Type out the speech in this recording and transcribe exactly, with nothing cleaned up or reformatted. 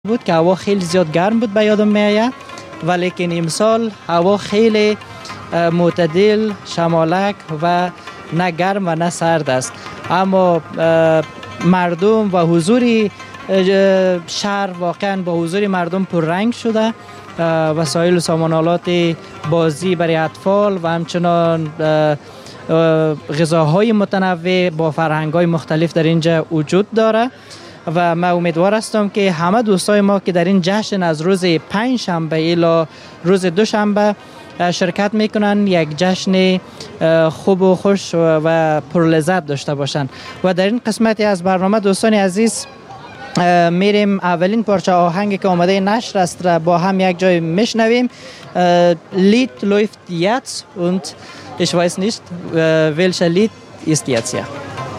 بود که هوا خیلی زیاد گرم بود به یادم میآید، ولیکن امسال هوا خیلی معتدل، شمالک و نه گرم و نه سرد است. اما مردم و حضور شهر واقعا با حضور مردم پررنگ شده. وسایل و سامانالات بازی برای اطفال و همچنان غذاهای متنوع با فرهنگ‌های مختلف در اینجا وجود داره و من امیدوار هستم که همه دوستای ما که در این جشن از روز پنج شنبه الی روز دوشنبه شرکت میکنن یک جشن خوب و خوش و پرلذت داشته باشند. و در این قسمتی از برنامه دوستان عزیز میریم اولین پارچه آهنگی که آماده نشر است را با هم یک جای میشنویم. Lied läuft jetzt und ich weiß nicht welcher Lied ist jetzt ja.